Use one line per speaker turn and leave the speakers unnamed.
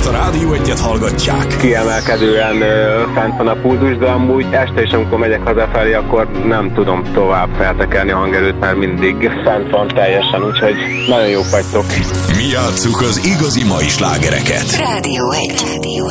a Rádió Egyet hallgatják.
Kiemelkedően fent van a pulzus, de amúgy este is, amikor megyek hazafelé, akkor nem tudom tovább feltekerni a hangerőt, mert mindig fent van teljesen, úgyhogy nagyon jók vagytok.
Mi játsszuk az igazi mai slágereket.
Rádió 1.